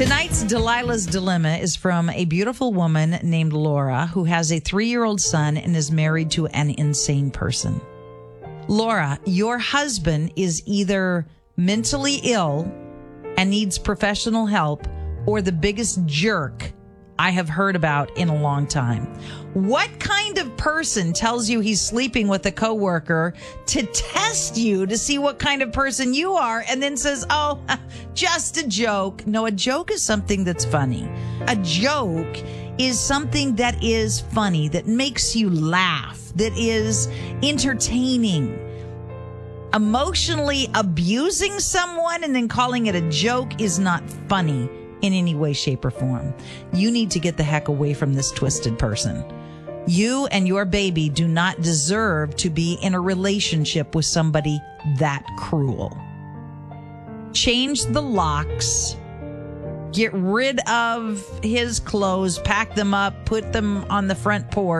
Tonight's Delilah's Dilemma is from a beautiful woman named Laura who has a 3-year-old son and is married to an insane person. Laura, your husband is either mentally ill and needs professional help or the biggest jerk I have heard about in a long time. What kind of person tells you he's sleeping with a coworker to test you to see what kind of person you are and then says, oh, just a joke? No, a joke is something that's funny. A joke is something that is funny, that makes you laugh, that is entertaining. Emotionally abusing someone and then calling it a joke is not funny in any way, shape, or form. You need to get the heck away from this twisted person. You and your baby do not deserve to be in a relationship with somebody that cruel. Change the locks. Get rid of his clothes, pack them up, put them on the front porch.